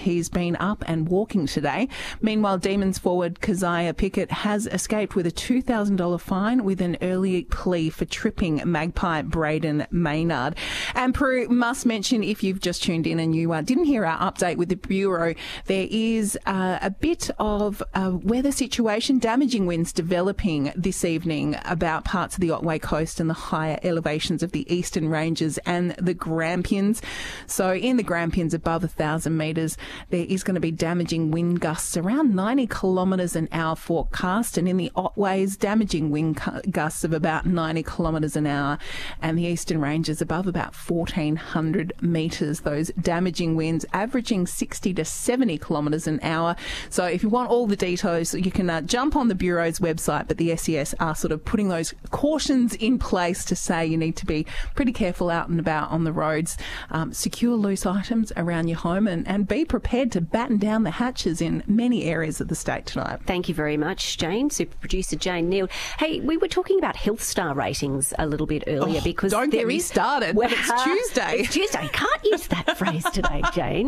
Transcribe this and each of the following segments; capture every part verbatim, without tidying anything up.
He's been up and walking today. Meanwhile, Demons forward Keziah Pickett has escaped with a two thousand dollars fine with an early plea for tripping Magpie Braden Maynard. And Prue, must mention, if you've just tuned in and you uh, didn't hear our update with the Bureau, there is uh, a bit of a weather situation, damaging winds developing this evening about parts of the Otway Coast and the higher elevations of the Eastern Ranges and the Grampians. So in the Grampians above one thousand metres, there is going to be damaging wind gusts around ninety kilometres an hour forecast, and in the Otways, damaging wind gusts of about ninety kilometres an hour, and the Eastern Ranges above about fourteen hundred metres. Those damaging winds averaging sixty to seventy kilometres an hour. So if you want all the details, you can uh, jump on the Bureau's website, but the S E S are sort of putting those cautions in place to say you need to be pretty careful out and about on the roads, um, secure loose items around your home, and, and be prepared to batten down the hatches in many areas of the state tonight. Thank you very much, Jane. Super producer Jane Neal. Hey, we were talking about health star ratings a little bit earlier oh, because don't there get me is, started. Well, it's Tuesday. It's Tuesday. You can't use that phrase today, Jane.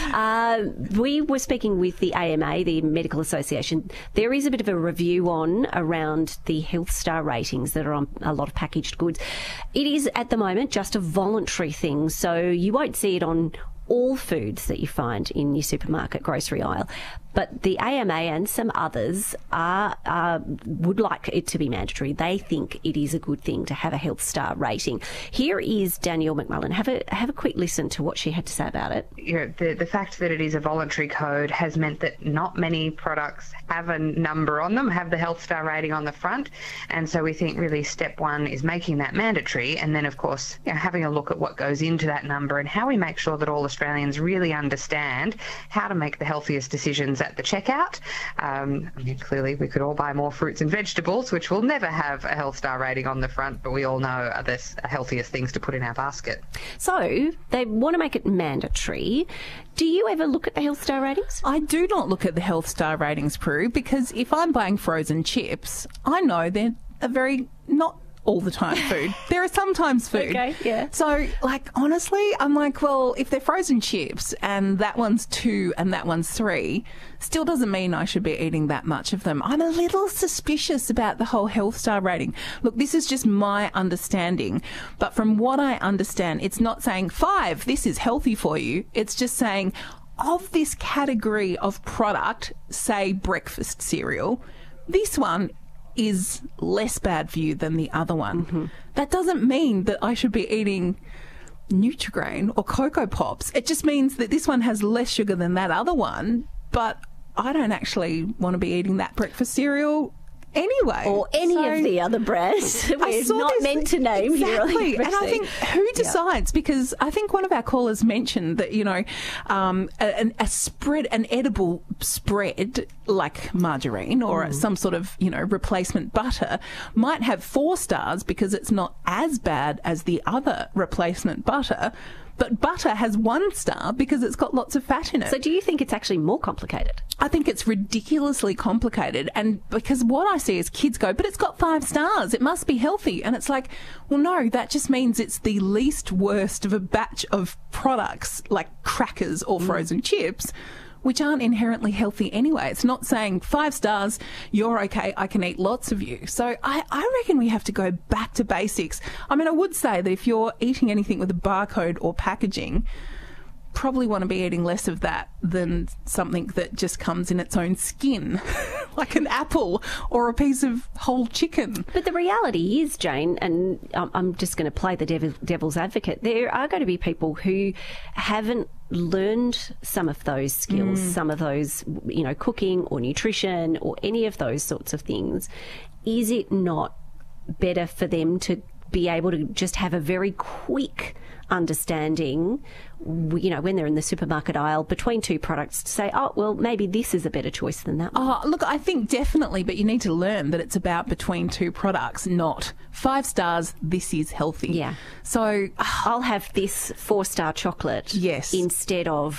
Uh, we were speaking with the A M A, the Medical Association. There is a bit of a review on around the health star ratings that are on a lot of packaged goods. It is at the moment just a voluntary thing, so you won't see it on all foods that you find in your supermarket grocery aisle. But the A M A and some others are, uh, would like it to be mandatory. They think it is a good thing to have a health star rating. Here is Danielle McMullen. Have a have a quick listen to what she had to say about it. You know, the, the fact that it is a voluntary code has meant that not many products have a number on them, have the health star rating on the front. And so we think really step one is making that mandatory. And then, of course, you know, having a look at what goes into that number and how we make sure that all Australians really understand how to make the healthiest decisions at the checkout. Um, I mean, clearly, we could all buy more fruits and vegetables, which will never have a health star rating on the front, but we all know are the healthiest things to put in our basket. So they want to make it mandatory. Do you ever look at the health star ratings? I do not look at the health star ratings, Prue, because if I'm buying frozen chips, I know they're a very not all the time food. There are sometimes food. Okay, yeah. So, like, honestly, I'm like, well, if they're frozen chips and that one's two and that one's three, still doesn't mean I should be eating that much of them. I'm a little suspicious about the whole health star rating. Look, this is just my understanding, but from what I understand, it's not saying five, this is healthy for you. It's just saying of this category of product, say breakfast cereal, this one is less bad for you than the other one. Mm-hmm. That doesn't mean that I should be eating Nutri-Grain or Cocoa Pops. It just means that this one has less sugar than that other one, but I don't actually want to be eating that breakfast cereal anyway. Or any so, of the other brands we're not this, meant to name exactly. here. And I think who decides? Yeah. Because I think one of our callers mentioned that, you know, um, a, a spread, an edible spread like margarine or mm. some sort of, you know, replacement butter might have four stars because it's not as bad as the other replacement butter. But butter has one star because it's got lots of fat in it. So do you think it's actually more complicated? I think it's ridiculously complicated. And because what I see is kids go, but it's got five stars, it must be healthy. And it's like, well, no, that just means it's the least worst of a batch of products like crackers or frozen mm. chips, which aren't inherently healthy anyway. It's not saying five stars, you're okay, I can eat lots of you. So I, I reckon we have to go back to basics. I mean, I would say that if you're eating anything with a barcode or packaging, probably want to be eating less of that than something that just comes in its own skin, like an apple or a piece of whole chicken. But the reality is, Jane, and I'm just going to play the devil, devil's advocate, there are going to be people who haven't learned some of those skills, mm. some of those, you know, cooking or nutrition or any of those sorts of things. Is it not better for them to be able to just have a very quick understanding, you know, when they're in the supermarket aisle between two products to say, oh, well, maybe this is a better choice than that one? Oh, look, I think definitely, but you need to learn that it's about between two products, not five stars, this is healthy. Yeah. So I'll have this four-star chocolate yes. instead of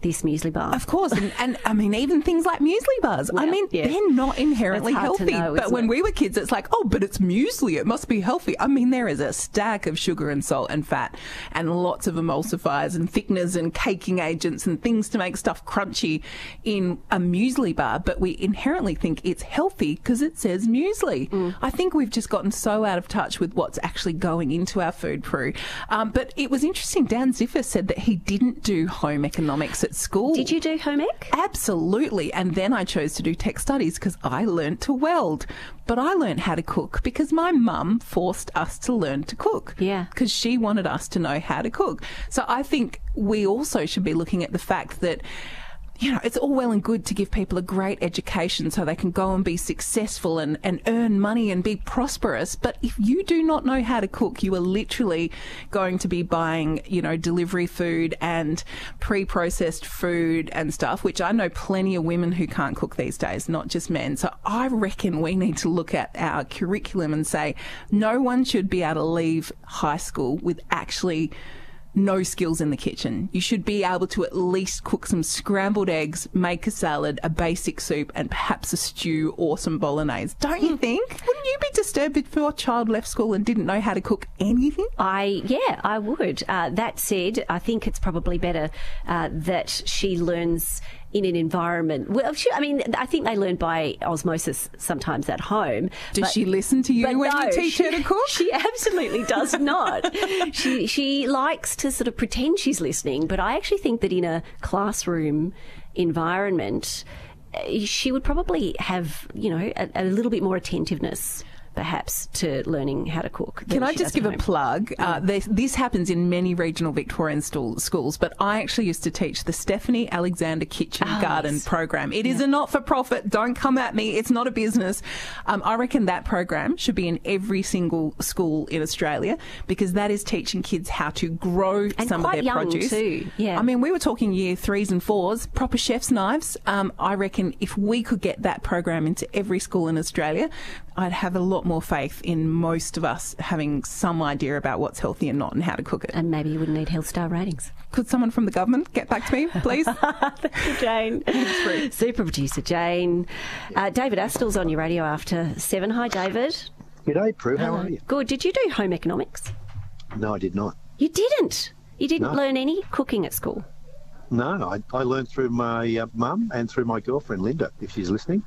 this muesli bar. Of course, and, and I mean, even things like muesli bars. Yeah, I mean, yeah. they're not inherently That's hard to healthy. know, but isn't when it? we were kids, it's like, oh, but it's muesli. It must be healthy. I mean, there is a stack of sugar and salt and fat and lots of emulsifiers and thickeners and caking agents and things to make stuff crunchy in a muesli bar. But we inherently think it's healthy because it says muesli. Mm. I think we've just gotten so out of touch with what's actually going into our food, Prue. Um, but it was interesting. Dan Ziffer said that he didn't do home economics at school. Did you do home ec? Absolutely. And then I chose to do tech studies because I learnt to weld. But I learnt how to cook because my mum forced us to learn to cook. Yeah. Because she wanted us to know how to cook. So I think we also should be looking at the fact that, you know, it's all well and good to give people a great education so they can go and be successful and, and earn money and be prosperous. But if you do not know how to cook, you are literally going to be buying, you know, delivery food and pre-processed food and stuff, which I know plenty of women who can't cook these days, not just men. So I reckon we need to look at our curriculum and say no one should be able to leave high school with actually no skills in the kitchen. You should be able to at least cook some scrambled eggs, make a salad, a basic soup, and perhaps a stew or some bolognese. Don't you think? Wouldn't you be disturbed if your child left school and didn't know how to cook anything? I yeah, I would. Uh, that said, I think it's probably better uh, that she learns in an environment. Well, she, I mean, I think they learn by osmosis sometimes at home. Does but, she listen to you when no, you teach she, her to cook? She absolutely does not. she she likes to sort of pretend she's listening, but I actually think that in a classroom environment, she would probably have, you know, a, a little bit more attentiveness, perhaps, to learning how to cook. Can I just give a plug? Uh, this, this happens in many regional Victorian stool, schools, but I actually used to teach the Stephanie Alexander Kitchen Oh, Garden yes. program. It is a not-for-profit. Don't come at me. It's not a business. Um, I reckon that program should be in every single school in Australia because that is teaching kids how to grow And some quite of their young produce. too, yeah. I mean, we were talking year threes and fours, proper chef's knives. Um, I reckon if we could get that program into every school in Australia, I'd have a lot more faith in most of us having some idea about what's healthy and not and how to cook it. And maybe you wouldn't need Health Star ratings. Could someone from the government get back to me, please? Thank you, Jane. Super producer Jane. Uh, David Astl's on your radio after seven. Hi, David. G'day, Prue. How Hello. are you? Good. Did you do home economics? No, I did not. You didn't? You didn't No. learn any cooking at school? No, I, I learned through my uh, mum and through my girlfriend, Linda, if she's listening.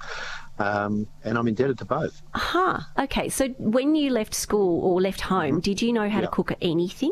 Um, and I'm indebted to both. Aha. Okay. So when you left school or left home, did you know how to Yeah. cook anything?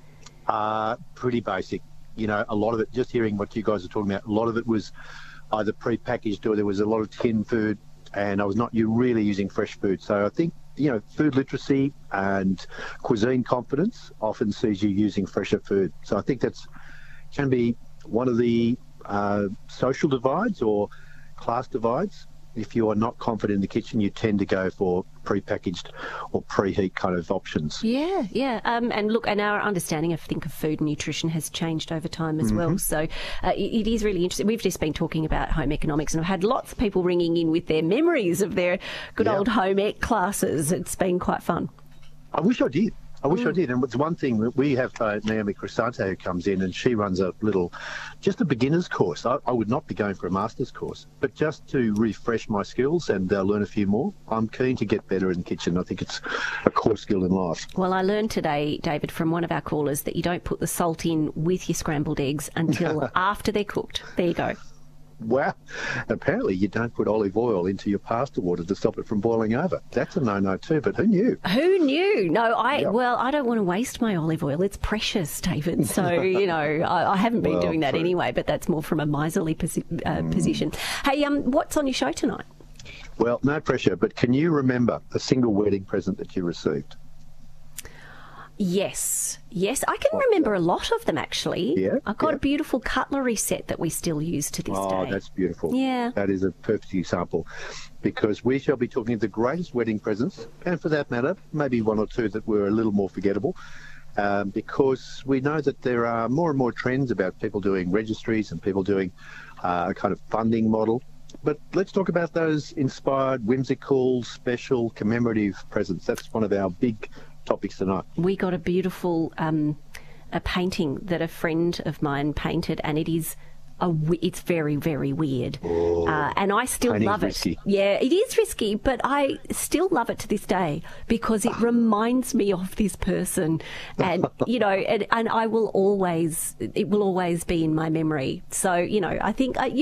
Uh, pretty basic. You know, a lot of it, just hearing what you guys are talking about, a lot of it was either pre-packaged or there was a lot of tin food, and I was not you really using fresh food. So I think, you know, food literacy and cuisine confidence often sees you using fresher food. So I think that's can be one of the uh, social divides or class divides. If you are not confident in the kitchen, you tend to go for pre-packaged or preheat kind of options. Yeah, yeah. Um, and look, and our understanding of think of food and nutrition has changed over time as well. So uh, it, it is really interesting. We've just been talking about home economics, and I've had lots of people ringing in with their memories of their good Yeah. old home ec classes. It's been quite fun. I wish I did. I wish I did. And it's one thing that we have uh, Naomi Crisante who comes in and she runs a little, just a beginner's course. I, I would not be going for a master's course, but just to refresh my skills and uh, learn a few more. I'm keen to get better in the kitchen. I think it's a core skill in life. Well, I learned today, David, from one of our callers that you don't put the salt in with your scrambled eggs until after they're cooked. There you go. Wow. Apparently you don't put olive oil into your pasta water to stop it from boiling over. That's a no-no too, but who knew? Who knew? No, I Yeah. well, I don't want to waste my olive oil. It's precious, David. So you know, I, I haven't been Well, doing that true. anyway. But that's more from a miserly posi- uh, position. Hey, um, what's on your show tonight? Well, no pressure, but can you remember a single wedding present that you received? Yes, yes, I can remember a lot of them actually. Yeah, I've got yeah. a beautiful cutlery set that we still use to this Oh, day. that's beautiful. Yeah. That is a perfect example, because we shall be talking the greatest wedding presents, and for that matter, maybe one or two that were a little more forgettable, um, because we know that there are more and more trends about people doing registries and people doing uh, a kind of funding model. But let's talk about those inspired, whimsical, special, commemorative presents. That's one of our big topics tonight. We got a beautiful um, a painting that a friend of mine painted, and it is a w- it's very, very weird. Oh, uh, and I still painting's love it. risky. Yeah, it is risky, but I still love it to this day because it reminds me of this person. And, you know, and, and I will always, it will always be in my memory. So, you know, I think, uh,